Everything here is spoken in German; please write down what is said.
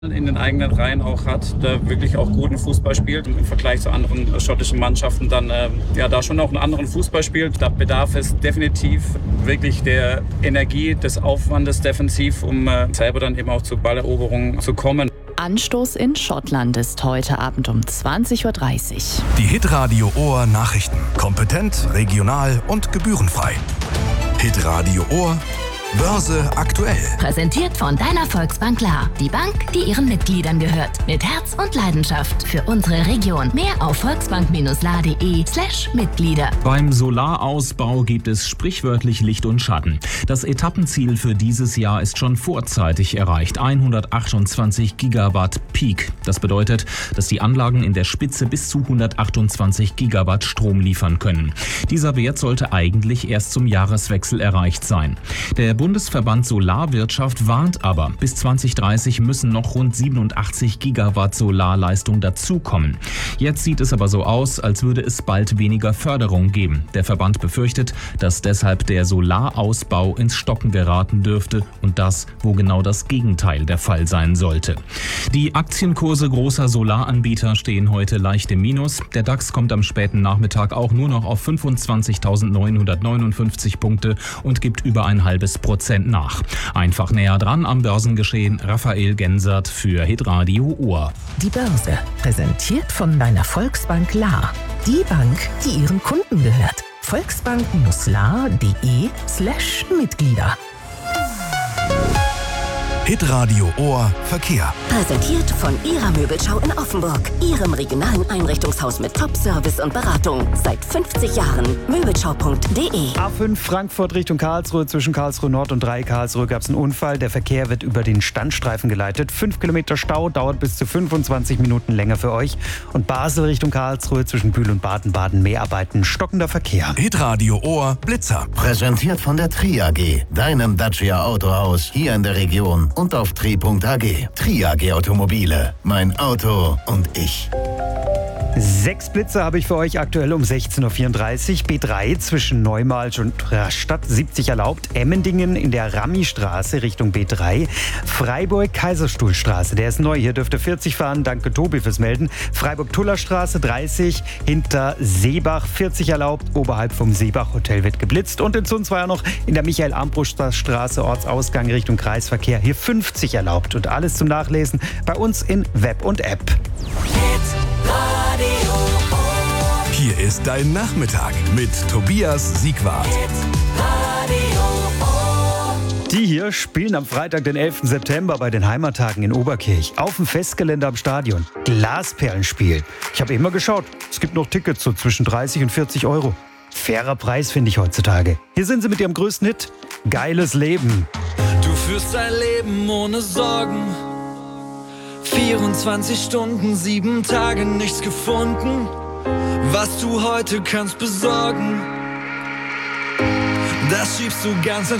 in den eigenen Reihen auch hat, der wirklich auch guten Fußball spielt und im Vergleich zu anderen schottischen Mannschaften dann da schon auch einen anderen Fußball spielt. Da bedarf es definitiv wirklich der Energie, des Aufwandes defensiv, um selber dann eben auch zur Balleroberung zu kommen. Anstoß in Schottland ist heute Abend um 20.30 Uhr. Die Hitradio Ohr Nachrichten. Kompetent, regional und gebührenfrei. Hitradio Ohr Börse aktuell. Präsentiert von deiner Volksbank La. Die Bank, die ihren Mitgliedern gehört. Mit Herz und Leidenschaft für unsere Region. Mehr auf volksbank-la.de/Mitglieder. Beim Solarausbau gibt es sprichwörtlich Licht und Schatten. Das Etappenziel für dieses Jahr ist schon vorzeitig erreicht. 128 Gigawatt Peak. Das bedeutet, dass die Anlagen in der Spitze bis zu 128 Gigawatt Strom liefern können. Dieser Wert sollte eigentlich erst zum Jahreswechsel erreicht sein. Der Bundesverband Solarwirtschaft warnt aber, bis 2030 müssen noch rund 87 Gigawatt Solarleistung dazukommen. Jetzt sieht es aber so aus, als würde es bald weniger Förderung geben. Der Verband befürchtet, dass deshalb der Solarausbau ins Stocken geraten dürfte und das, wo genau das Gegenteil der Fall sein sollte. Die Aktienkurse großer Solaranbieter stehen heute leicht im Minus. Der DAX kommt am späten Nachmittag auch nur noch auf 25.959 Punkte und gibt über 0,5% nach. Einfach näher dran am Börsengeschehen. Raphael Gensert für Hitradio Ohr. Die Börse, präsentiert von deiner Volksbank La. Die Bank, die ihren Kunden gehört. Volksbank-la.de/Mitglieder. Hitradio Ohr Verkehr. Präsentiert von Ihrer Möbelschau in Offenburg. Ihrem regionalen Einrichtungshaus mit Top-Service und Beratung. Seit 50 Jahren. Möbelschau.de. A5 Frankfurt Richtung Karlsruhe. Zwischen Karlsruhe Nord und 3 Karlsruhe gab es einen Unfall. Der Verkehr wird über den Standstreifen geleitet. 5 Kilometer Stau, dauert bis zu 25 Minuten länger für euch. Und Basel Richtung Karlsruhe zwischen Bühl und Baden-Baden Mehrarbeiten. Stockender Verkehr. Hitradio Ohr Blitzer. Präsentiert von der Tri AG. Deinem Dacia Autohaus hier in der Region. Und auf tri.ag. Tri AG Automobile. Mein Auto und ich. 6 Blitze habe ich für euch aktuell um 16.34 Uhr. B3 zwischen Neumalsch und Rastatt 70 erlaubt. Emmendingen in der Rami-Straße Richtung B3. Freiburg-Kaiserstuhlstraße, der ist neu. Hier dürfte 40 fahren. Danke Tobi fürs Melden. Freiburg-Tullerstraße 30. Hinter Seebach 40 erlaubt. Oberhalb vom Seebach-Hotel wird geblitzt. Und in Zunz war ja noch in der Michael-Armbruster-Straße Ortsausgang Richtung Kreisverkehr. Hier 50 erlaubt. Und alles zum Nachlesen bei uns in Web und App. Hier ist dein Nachmittag mit Tobias Siegwart. Die hier spielen am Freitag, den 11. September bei den Heimattagen in Oberkirch. Auf dem Festgelände am Stadion. Glasperlenspiel. Ich habe immer geschaut. Es gibt noch Tickets so zwischen 30 und 40 Euro. Fairer Preis, finde ich heutzutage. Hier sind sie mit ihrem größten Hit. Geiles Leben. Du führst ein Leben ohne Sorgen. 24 Stunden, 7 Tage, nichts gefunden, was du heute kannst besorgen. Das schiebst du ganz entspannt